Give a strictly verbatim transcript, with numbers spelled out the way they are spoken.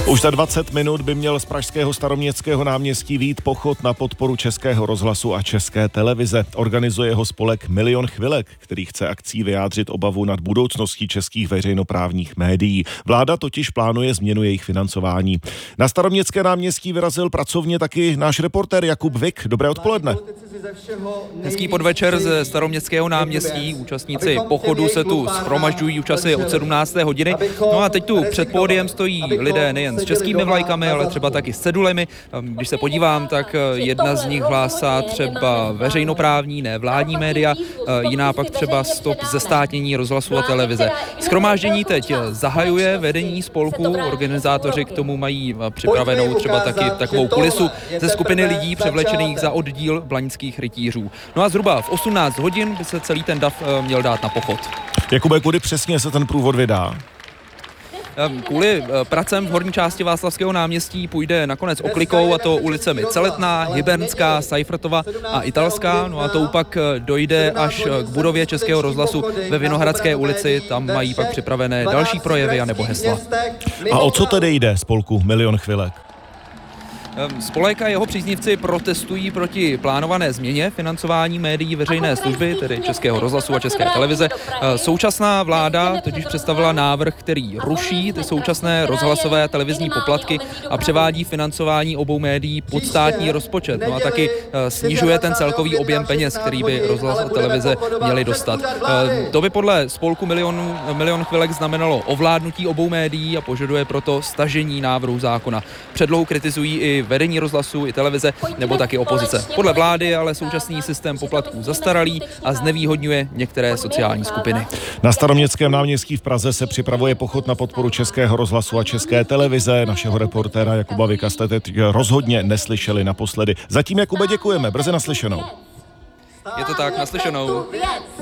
Už za dvacet minut by měl z pražského Staroměstského náměstí vyjít pochod na podporu Českého rozhlasu a České televize. Organizuje ho spolek Milion chvilek, který chce akcí vyjádřit obavu nad budoucností českých veřejnoprávních médií. Vláda totiž plánuje změnu jejich financování. Na Staroměstské náměstí vyrazil pracovně taky náš reportér Jakub Vik. Dobré odpoledne. Hezký podvečer ze Staroměstského náměstí. Účastníci pochodu se tu shromažďují už asi od sedmnácté hodiny. No a teď tu před pódiem stojí lidé nejen s českými vlajkami, ale třeba taky s cedulemi. Když se podívám, tak jedna z nich hlásá třeba veřejnoprávní, ne vládní média, jiná pak třeba stop zestátnění rozhlasu a televize. Shromáždění teď zahajuje vedení spolku, organizátoři k tomu mají připravenou třeba taky takovou kulisu ze skupiny lidí převlečených za oddíl blaňských rytířů. No a zhruba v osmnáct hodin by se celý ten dav měl dát na pochod. Jakube, kudy přesně se ten průvod vydá? Kvůli pracem v horní části Václavského náměstí půjde nakonec oklikou, a to ulicemi Celetná, Hybernská, Seifertova a Italská. No a tou pak dojde až k budově Českého rozhlasu ve Vinohradské ulici. Tam mají pak připravené další projevy a nebo hesla. A o co tedy jde spolku Milion chvilek? Spolek a jeho příznivci protestují proti plánované změně financování médií veřejné služby, tedy Českého rozhlasu a České televize. Současná vláda totiž představila návrh, který ruší ty současné rozhlasové a televizní poplatky a převádí financování obou médií pod státní rozpočet. No a taky snižuje ten celkový objem peněz, který by rozhlas a televize měly dostat. To by podle spolku Milion, Milion chvilek znamenalo ovládnutí obou médií a požaduje proto stažení návrhu zákona. Předlohu kritizují i vedení rozhlasu i televize nebo taky opozice. Podle vlády je ale současný systém poplatků zastaralý a znevýhodňuje některé sociální skupiny. Na Staroměstském náměstí v Praze se připravuje pochod na podporu Českého rozhlasu a České televize. Našeho reportéra Jakuba Vika jste teď rozhodně neslyšeli naposledy. Zatím, Jakube, děkujeme. Brzy naslyšenou. Je to tak, naslyšenou.